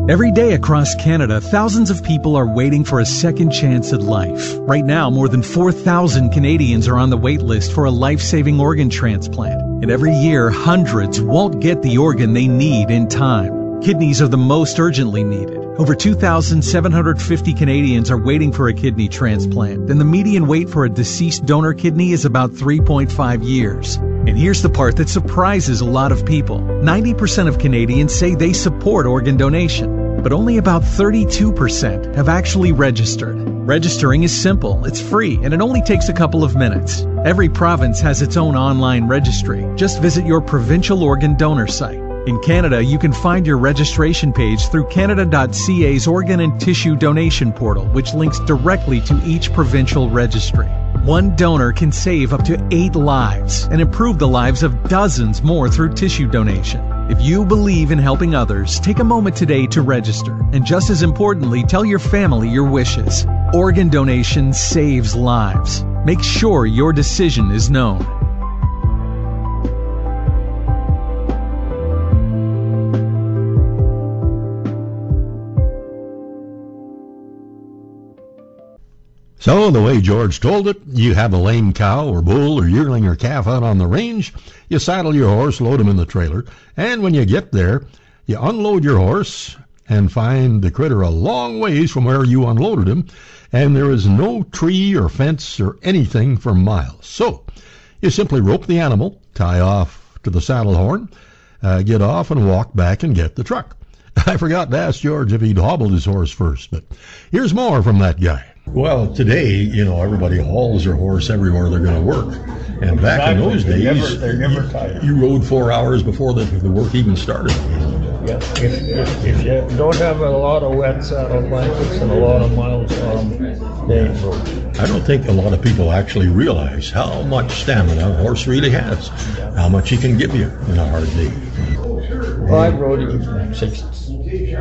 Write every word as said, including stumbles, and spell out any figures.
Every day across Canada, thousands of people are waiting for a second chance at life. Right now, more than four thousand Canadians are on the wait list for a life-saving organ transplant. And every year, hundreds won't get the organ they need in time. Kidneys are the most urgently needed. Over two thousand seven hundred fifty Canadians are waiting for a kidney transplant, and the median wait for a deceased donor kidney is about three point five years. And here's the part that surprises a lot of people. ninety percent of Canadians say they support organ donation, but only about thirty-two percent have actually registered. Registering is simple, it's free, and it only takes a couple of minutes. Every province has its own online registry. Just visit your provincial organ donor site. In Canada, you can find your registration page through Canada dot C A's Organ and Tissue Donation Portal, which links directly to each provincial registry. One donor can save up to eight lives and improve the lives of dozens more through tissue donation. If you believe in helping others, take a moment today to register. And just as importantly, tell your family your wishes. Organ donation saves lives. Make sure your decision is known. So, the way George told it, you have a lame cow or bull or yearling or calf out on the range, you saddle your horse, load him in the trailer, and when you get there, you unload your horse and find the critter a long ways from where you unloaded him, and there is no tree or fence or anything for miles. So, you simply rope the animal, tie off to the saddle horn, uh, get off and walk back and get the truck. I forgot to ask George if he'd hobbled his horse first, but here's more from that guy. Well, today, you know, everybody hauls their horse everywhere they're going to work. And back exactly. in those days, never, they're never tired. You, you rode four hours before the, the work even started. Yeah, if, if, if you don't have a lot of wet saddle blankets and a lot of miles on them, they ain't road. I don't think a lot of people actually realize how much stamina a horse really has, how much he can give you in a hard day. Well, I rode him six